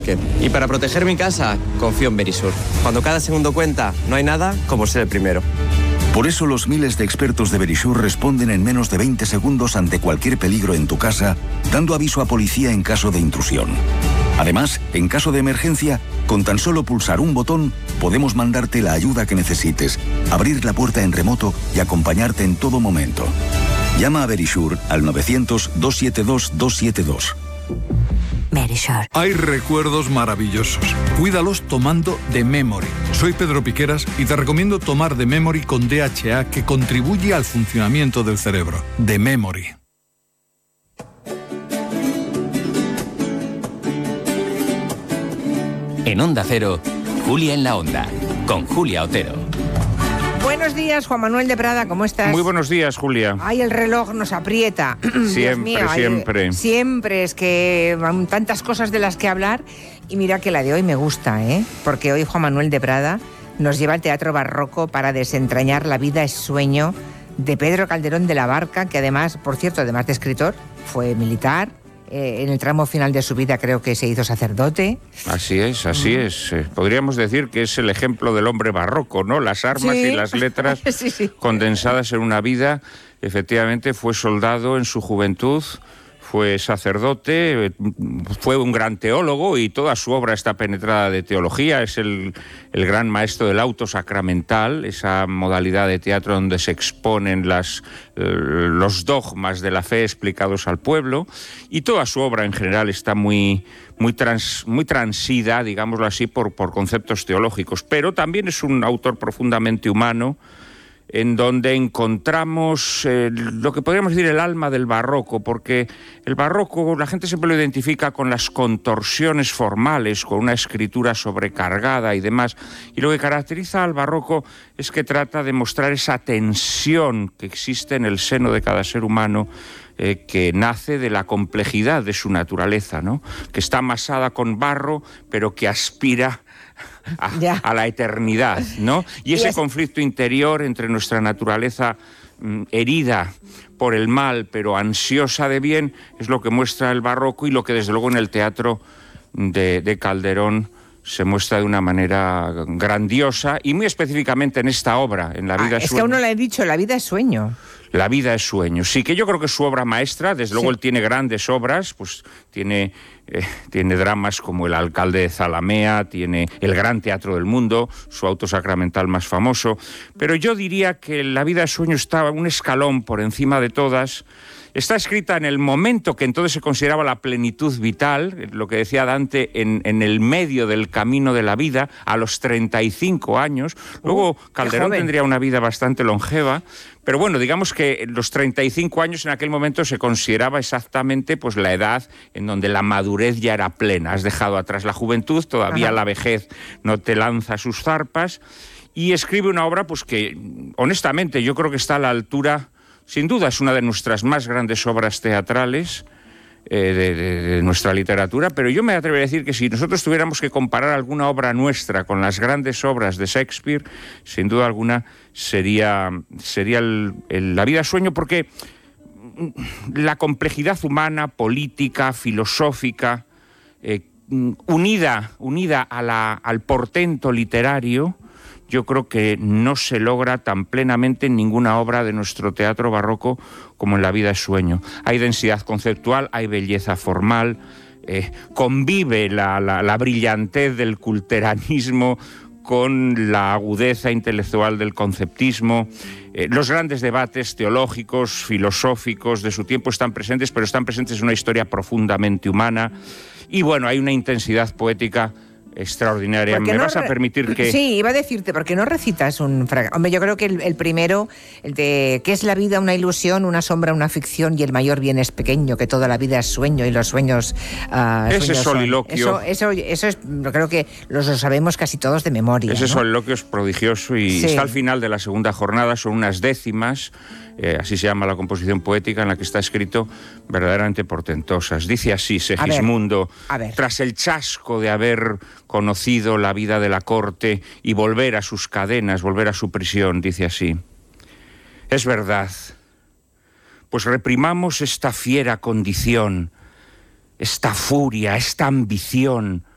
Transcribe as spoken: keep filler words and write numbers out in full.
Y para proteger mi casa, confío en Verisur. Cuando cada segundo cuenta, no hay nada como ser el primero. Por eso los miles de expertos de Verisur responden en menos de veinte segundos ante cualquier peligro en tu casa, dando aviso a policía en caso de intrusión. Además, en caso de emergencia, con tan solo pulsar un botón, podemos mandarte la ayuda que necesites, abrir la puerta en remoto y acompañarte en todo momento. Llama a Verisur al novecientos, doscientos setenta y dos, doscientos setenta y dos. Verisur. Hay recuerdos maravillosos. Cuídalos tomando The Memory. Soy Pedro Piqueras y te recomiendo tomar The Memory con D H A, que contribuye al funcionamiento del cerebro. The Memory. En Onda Cero, Julia en la Onda, con Julia Otero. Buenos días, Juan Manuel de Prada, ¿cómo estás? Muy buenos días, Julia. Ay, el reloj nos aprieta. Siempre, Dios mío, siempre. Ay, siempre, es que hay tantas cosas de las que hablar. Y mira que la de hoy me gusta, ¿eh? Porque hoy Juan Manuel de Prada nos lleva al teatro barroco para desentrañar La vida es sueño de Pedro Calderón de la Barca, que además, por cierto, además de escritor, fue militar. Eh, en el tramo final de su vida creo que se hizo sacerdote. Así es, así mm. es. Eh, podríamos decir que es el ejemplo del hombre barroco, ¿no? Las armas sí. y las letras sí, sí. condensadas en una vida. Efectivamente, fue soldado en su juventud, fue sacerdote, fue un gran teólogo y toda su obra está penetrada de teología. Es el, el gran maestro del auto sacramental, esa modalidad de teatro donde se exponen las, los dogmas de la fe explicados al pueblo. Y toda su obra en general está muy, muy, trans, muy transida, digámoslo así, por, por conceptos teológicos. Pero también es un autor profundamente humano, en donde encontramos eh, lo que podríamos decir el alma del barroco, porque el barroco la gente siempre lo identifica con las contorsiones formales, con una escritura sobrecargada y demás, y lo que caracteriza al barroco es que trata de mostrar esa tensión que existe en el seno de cada ser humano, eh, que nace de la complejidad de su naturaleza, ¿no? Que está amasada con barro, pero que aspira A, a la eternidad, ¿no? Y ese conflicto interior entre nuestra naturaleza mm, herida por el mal, pero ansiosa de bien, es lo que muestra el barroco y lo que desde luego en el teatro de, de Calderón se muestra de una manera grandiosa y muy específicamente en esta obra, en La vida ah, es sueño. Es que sueño. aún no le he dicho, La vida es sueño. La vida es sueño. Sí, que yo creo que es su obra maestra. Desde luego sí. él tiene grandes obras, pues tiene, eh, tiene dramas como El alcalde de Zalamea, tiene El gran teatro del mundo, su auto sacramental más famoso. Pero yo diría que La vida es sueño está un escalón por encima de todas. Está escrita en el momento que entonces se consideraba la plenitud vital, lo que decía Dante, en, en el medio del camino de la vida, a los treinta y cinco años. Luego uh, Calderón tendría una vida bastante longeva, pero bueno, digamos que los treinta y cinco años en aquel momento se consideraba exactamente pues la edad en donde la madurez ya era plena. Has dejado atrás la juventud, todavía Ajá. la vejez no te lanza sus zarpas, y escribe una obra pues que, honestamente, yo creo que está a la altura. Sin duda es una de nuestras más grandes obras teatrales eh, de, de, de nuestra literatura, pero yo me atrevería a decir que si nosotros tuviéramos que comparar alguna obra nuestra con las grandes obras de Shakespeare, sin duda alguna sería, sería el, el, La vida es sueño, porque la complejidad humana, política, filosófica, eh, unida, unida a la, al portento literario, yo creo que no se logra tan plenamente en ninguna obra de nuestro teatro barroco como en La vida es sueño. Hay densidad conceptual, hay belleza formal, eh, convive la, la, la brillantez del culteranismo con la agudeza intelectual del conceptismo. Eh, los grandes debates teológicos, filosóficos de su tiempo están presentes, pero están presentes en una historia profundamente humana. Y bueno, hay una intensidad poética extraordinaria. ¿Me no vas a permitir que...? Sí, iba a decirte, ¿por qué no recitas un fragmento? Hombre, yo creo que el, el primero, el de ¿qué es la vida? Una ilusión, una sombra, una ficción, y el mayor bien es pequeño, que toda la vida es sueño y los sueños... Uh, Ese sueños soliloquio... Eso, eso, eso es, creo que lo sabemos casi todos de memoria. Ese ¿no? soliloquio es prodigioso y sí. está al final de la segunda jornada, son unas décimas, eh, así se llama la composición poética, en la que está escrito verdaderamente portentosas. Dice así Segismundo, a ver, a ver. tras el chasco de haber conocido la vida de la corte y volver a sus cadenas, volver a su prisión, dice así: es verdad, pues reprimamos esta fiera condición, esta furia, esta ambición,